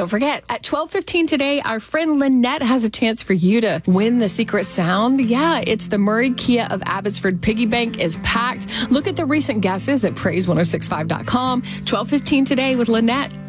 Don't forget, at 12:15 today, our friend Lynette has a chance for you to win the secret sound. Yeah, it's the Murray Kia of Abbotsford Piggy Bank is packed. Look at the recent guesses at praise1065.com. 12:15 today with Lynette.